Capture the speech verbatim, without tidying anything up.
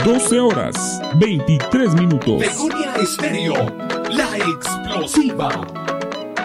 doce horas, veintitrés minutos. Begonia Estéreo, la explosiva.